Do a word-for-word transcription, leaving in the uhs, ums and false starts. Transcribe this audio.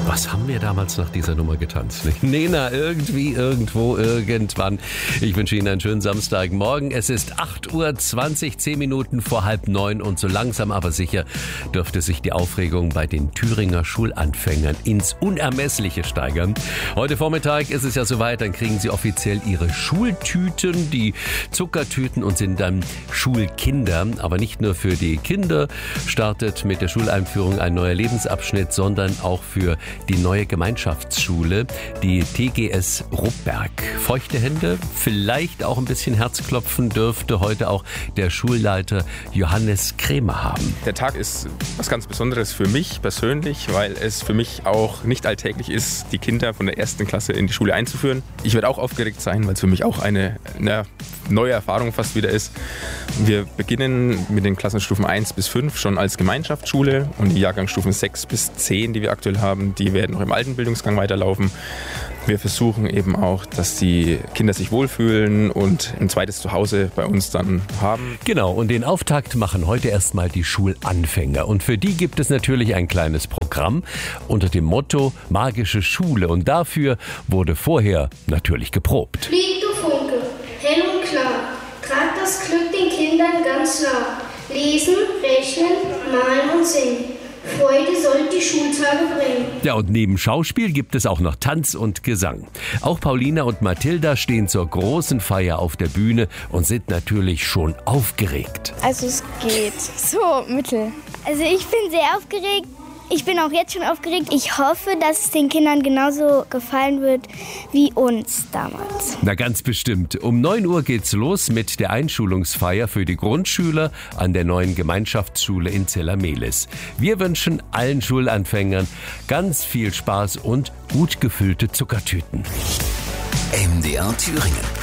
Was haben wir damals nach dieser Nummer getanzt? Nena, irgendwie, irgendwo, irgendwann. Ich wünsche Ihnen einen schönen Samstagmorgen. Es ist acht Uhr zwanzig, zehn Minuten vor halb neun und so langsam aber sicher dürfte sich die Aufregung bei den Thüringer Schulanfängern ins Unermessliche steigern. Heute Vormittag ist es ja soweit, dann kriegen Sie offiziell Ihre Schultüten, die Zuckertüten, und sind dann Schulkinder. Aber nicht nur für die Kinder startet mit der Schuleinführung ein neuer Lebensabschnitt, sondern auch für die neue Gemeinschaftsschule, die T G S Ruppberg. Feuchte Hände, vielleicht auch ein bisschen Herzklopfen dürfte heute auch der Schulleiter Johannes Krämer haben. Der Tag ist was ganz Besonderes für mich persönlich, weil es für mich auch nicht alltäglich ist, die Kinder von der ersten Klasse in die Schule einzuführen. Ich werde auch aufgeregt sein, weil es für mich auch eine, eine neue Erfahrung fast wieder ist. Wir beginnen mit den Klassenstufen eins bis fünf schon als Gemeinschaftsschule und die Jahrgangsstufen sechs bis zehn, die wir aktuell haben, die werden noch im alten Bildungsgang weiterlaufen. Wir versuchen eben auch, dass die Kinder sich wohlfühlen und ein zweites Zuhause bei uns dann haben. Genau, und den Auftakt machen heute erstmal die Schulanfänger. Und für die gibt es natürlich ein kleines Programm unter dem Motto Magische Schule. Und dafür wurde vorher natürlich geprobt. Flieg, du Funke, hell und klar, trag das Glück den Kindern ganz nah. Lesen, rechnen, malen und singen. Freude soll die Schultage bringen. Ja, und neben Schauspiel gibt es auch noch Tanz und Gesang. Auch Paulina und Mathilda stehen zur großen Feier auf der Bühne und sind natürlich schon aufgeregt. Also es geht so mittel. Also ich bin sehr aufgeregt. Ich bin auch jetzt schon aufgeregt. Ich hoffe, dass es den Kindern genauso gefallen wird wie uns damals. Na, ganz bestimmt. Um neun Uhr geht's los mit der Einschulungsfeier für die Grundschüler an der neuen Gemeinschaftsschule in Zella-Mehlis. Wir wünschen allen Schulanfängern ganz viel Spaß und gut gefüllte Zuckertüten. M D R Thüringen.